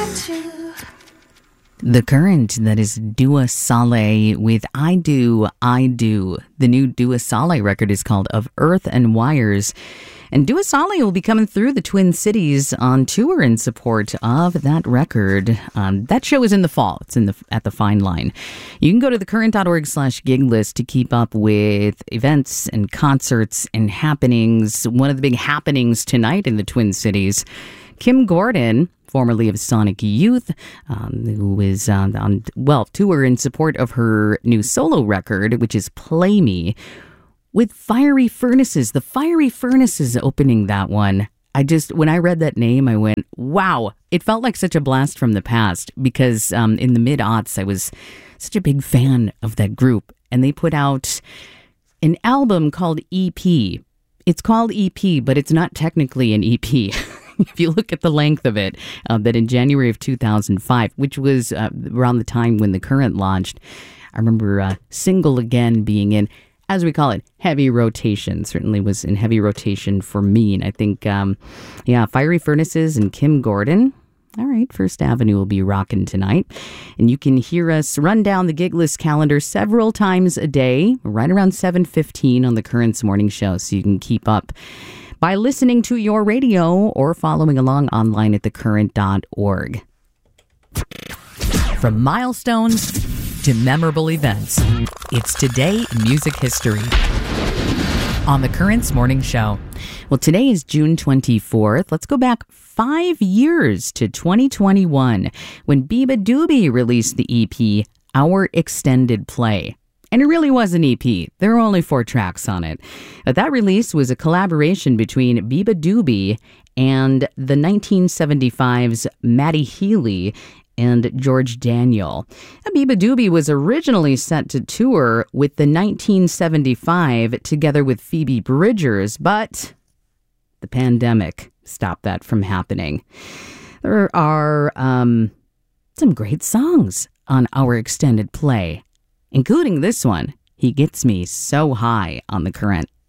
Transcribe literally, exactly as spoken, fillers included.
The Current, that is Dua Saleh with I Do, I Do. The new Dua Saleh record is called Of Earth and Wires. And Dua Saleh will be coming through the Twin Cities on tour in support of that record. Um, that show is in the fall. It's in the at the Fine Line. You can go to thecurrent.org slash gig list to keep up with events and concerts and happenings. One of the big happenings tonight in the Twin Cities, Kim Gordon, formerly of Sonic Youth, um, who is um, on, well, tour in support of her new solo record, which is Play Me, with Fiery Furnaces. The Fiery Furnaces opening that one. I just, when I read that name, I went, wow. It felt like such a blast from the past because um, in the mid-aughts, I was such a big fan of that group. And they put out an album called E P. It's called E P, but it's not technically an E P. If you look at the length of it, uh, that in January of two thousand five, which was uh, around the time when The Current launched, I remember uh, Single Again being in, as we call it, heavy rotation. Certainly was in heavy rotation for me. And I think, um, yeah, Fiery Furnaces and Kim Gordon. All right, First Avenue will be rocking tonight. And you can hear us run down the gig list calendar several times a day, right around seven fifteen on The Current's morning show, so you can keep up by listening to your radio or following along online at the current dot org. From milestones to memorable events, it's Today in Music History on The Current's morning show. Well, today is June twenty-fourth. Let's go back five years to twenty twenty-one when beabadoobee released the E P, Our Extended Play. And it really was an E P. There were only four tracks on it. But that release was a collaboration between beabadoobee and the nineteen seventy-five's Matty Healy and George Daniel. beabadoobee was originally set to tour with the nineteen seventy-five together with Phoebe Bridgers, but the pandemic stopped that from happening. There are um, some great songs on Our Extended Play, including this one, He Gets Me So High, on The Current.